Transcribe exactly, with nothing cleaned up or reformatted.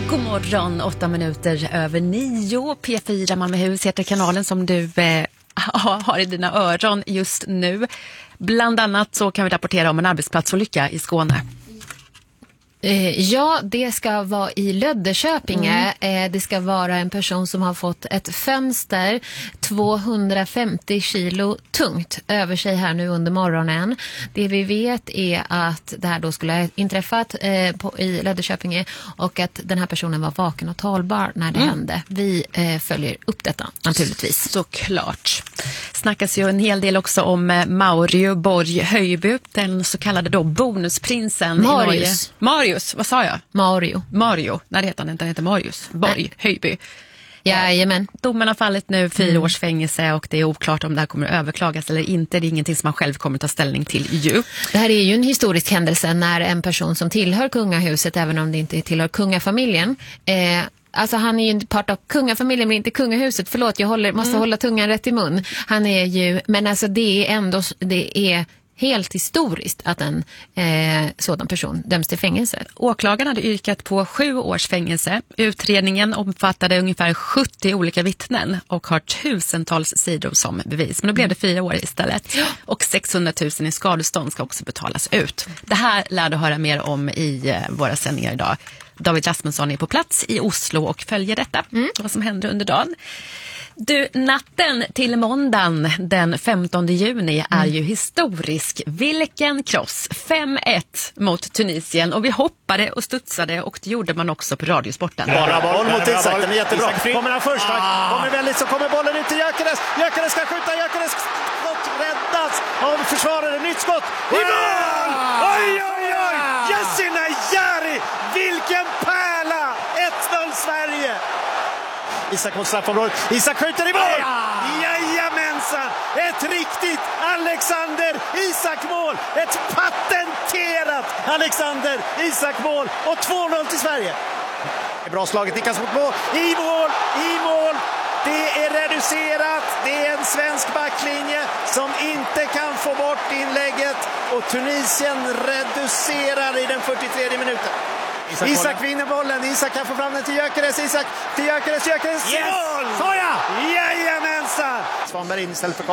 God morgon, åtta minuter över nio. P fyra Malmöhus heter kanalen som du eh, har i dina öron just nu. Bland annat så kan vi rapportera om en arbetsplatsolycka i Skåne. Ja, det ska vara i Löddeköpinge. Mm. Det ska vara en person som har fått ett fönster tvåhundrafemtio kilo tungt över sig här nu under morgonen. Det vi vet är att det här då skulle ha inträffat eh, på, i Löddeköpinge och att den här personen var vaken och talbar när det mm. hände. Vi eh, följer upp detta naturligtvis. Såklart. Snackas ju en hel del också om eh, Mario Borg Höjby, den så kallade då bonusprinsen Marius. i Norge. Marius, vad sa jag? Mario. Mario, nej det heter han inte, han heter Marius Borg Nej. Höjby. Jajamän. Domen har fallit nu, fyra mm. års fängelse, och det är oklart om det här kommer att överklagas eller inte. Det är ingenting som man själv kommer att ta ställning till ju. Det här är ju en historisk händelse när en person som tillhör kungahuset, även om det inte tillhör kungafamiljen, eh, alltså han är ju inte part av kungafamiljen men inte kungahuset. Förlåt, jag håller, måste mm. hålla tungan rätt i mun. Han är ju, men alltså det är ändå, det är helt historiskt att en eh, sådan person döms till fängelse. Åklagaren hade yrkat på sju års fängelse. Utredningen omfattade ungefär sjuttio olika vittnen och har tusentals sidor som bevis. Men då blev det fyra år istället. Och sexhundratusen i skadestånd ska också betalas ut. Det här lär du höra mer om i eh, våra sändningar idag. David Rasmusson är på plats i Oslo och följer detta. Mm. Vad som händer under dagen. Du, natten till måndagen den femtonde juni är mm. ju historisk. Vilken kross! fem ett mot Tunisien, och vi hoppade och studsade, och det gjorde man också på Radiosporten. Bara boll mot Isak, den är jättebra. Kommer han först, ah. kommer väldigt, så kommer bollen ut till Gyökeres. Gyökeres ska skjuta, Gyökeres skott räddas av försvarare. Nytt skott i mål! Oj, oj, oj! Yasin Ayari! Vilken pärla! ett noll Sverige! Isak mot straffområdet. Isak skjuter i mål! Jajamensan! Ett riktigt Alexander Isak-mål! Ett patenterat Alexander Isak-mål! Och två noll till Sverige. Det är bra slaget, Niklas mot mål. I mål! I mål! Det är reducerat. Det är en svensk backlinje som inte kan få bort inlägget. Och Tunisien reducerar i den fyrtiotredje minuten. Isak, Isak vinner bollen. Isak kan få fram den till Gyökeres. Isak till Gyökeres. Gyökeres. Yes! Mål! Så ja! Jajamensan! Svanberg in istället för